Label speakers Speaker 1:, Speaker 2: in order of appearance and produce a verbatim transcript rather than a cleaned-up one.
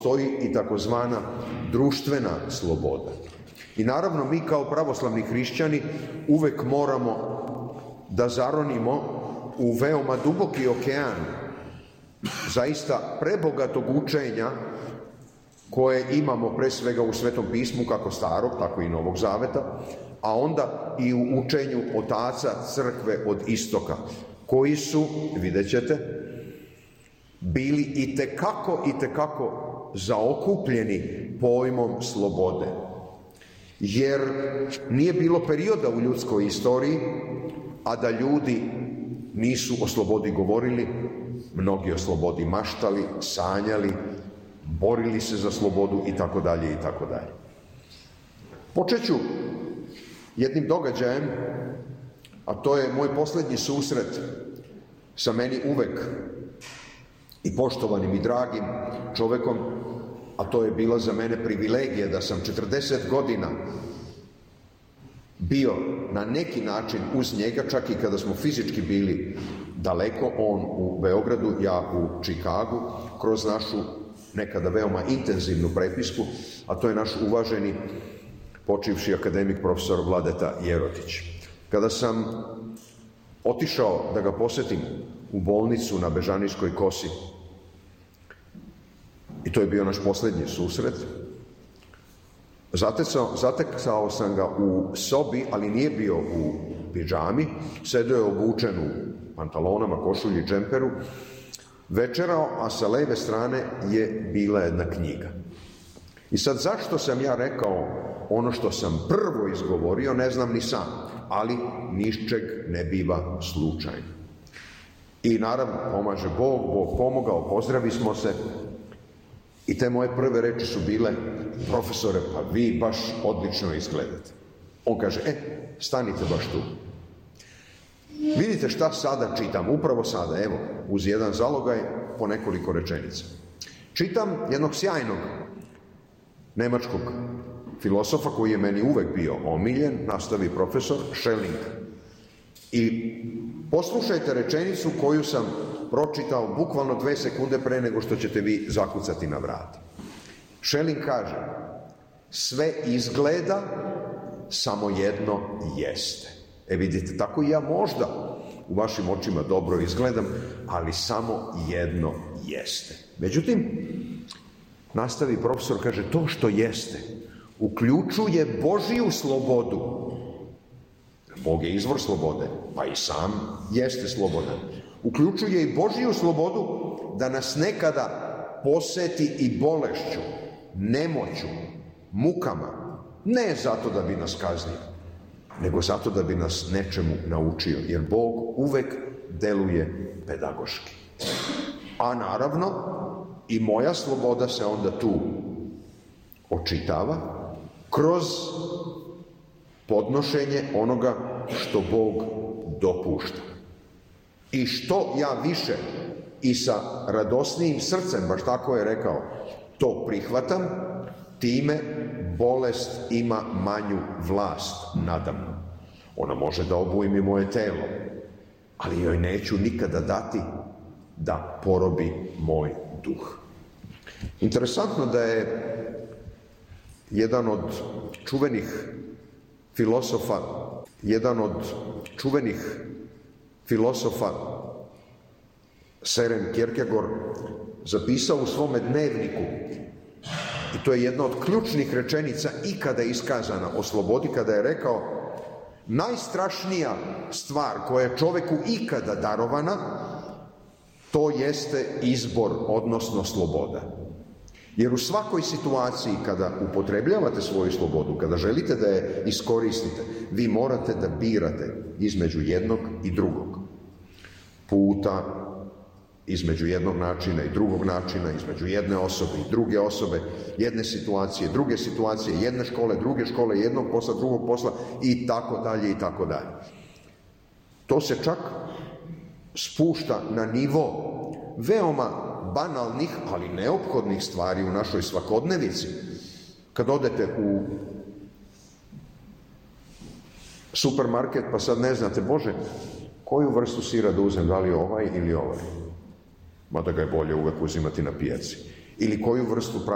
Speaker 1: postoji i takozvana društvena sloboda. I naravno mi kao pravoslavni hrišćani uvek moramo da zaronimo u veoma duboki okean zaista prebogatog učenja koje imamo pre svega u Svetom pismu, kako Starog, tako i Novog Zaveta, a onda i u učenju otaca crkve od istoka, koji su, vidjet ćete, bili itekako, itekako zaokupljeni pojmom slobode. Jer nije bilo perioda u ljudskoj istoriji, a da ljudi nisu o slobodi govorili, mnogi o slobodi maštali, sanjali, borili se za slobodu i tako dalje i tako dalje. Počet ću jednim događajem, a to je moj posljednji susret sa meni uvek i poštovanim i dragim čovekom, a to je bila za mene privilegija da sam četrdeset godina bio na neki način uz njega, čak i kada smo fizički bili daleko, on u Beogradu, ja u Čikagu, kroz našu nekada veoma intenzivnu prepisku, a to je naš uvaženi počivši akademik profesor Vladeta Jerotić. Kada sam otišao da ga posetim u bolnicu na Bežanijskoj kosi, i to je bio naš posljednji susret, zatekao, zatekao sam ga u sobi, ali nije bio u pidžami, sedeo je obučen u pantalonama, košulji, džemperu, večerao, a sa leve strane je bila jedna knjiga. I sad zašto sam ja rekao ono što sam prvo izgovorio, ne znam ni sam, ali ničeg ne biva slučajno. I naravno, pomaže Bog, Bog pomogao, pozdravi smo se, i te moje prve reči su bile: profesore, pa vi baš odlično izgledate. On kaže: e, stanite baš tu. Vidite šta sada čitam, upravo sada, evo, uz jedan zalogaj po nekoliko rečenica. Čitam jednog sjajnog nemačkog filosofa koji je meni uvek bio omiljen, nastavi profesor, Schelling. I poslušajte rečenicu koju sam pročitao bukvalno dve sekunde pre nego što ćete vi zakucati na vrati. Schelling kaže: sve izgleda, samo jedno jeste. E vidite, tako i ja možda u vašim očima dobro izgledam, ali samo jedno jeste. Međutim, nastavi profesor, kaže, to što jeste uključuje Božiju slobodu. Bog je izvor slobode, pa i sam jeste slobodan. Uključuje i Božiju slobodu da nas nekada poseti i bolešću, nemoću, mukama. Ne zato da bi nas kaznio, nego zato da bi nas nečemu naučio, jer Bog uvek deluje pedagoški. A naravno, i moja sloboda se onda tu očitava kroz podnošenje onoga što Bog dopušta. I što ja više i sa radosnijim srcem, baš tako je rekao, to prihvatam, time bolest ima manju vlast nadamnom. Ona može da obujmi moje telo, ali joj neću nikada dati da porobi moj duh. Interesantno da je jedan od čuvenih filosofa, jedan od čuvenih filosofa Søren Kierkegaard zapisao u svome dnevniku, i to je jedna od ključnih rečenica ikada iskazana o slobodi, kada je rekao: najstrašnija stvar koja je čoveku ikada darovana, to jeste izbor, odnosno sloboda. Jer u svakoj situaciji kada upotrebljavate svoju slobodu, kada želite da je iskoristite, vi morate da birate između jednog i drugog puta, između jednog načina i drugog načina, između jedne osobe i druge osobe, jedne situacije, druge situacije, jedne škole, druge škole, jednog posla, drugog posla i tako dalje i tako dalje. To se čak spušta na nivo veoma banalnih, ali neophodnih stvari u našoj svakodnevici. Kad odete u supermarket pa sad ne znate, Bože, koju vrstu sira da uzem, da li ovaj ili ovaj? Mada ga je bolje uvek uzimati na pijaci. Ili koju vrstu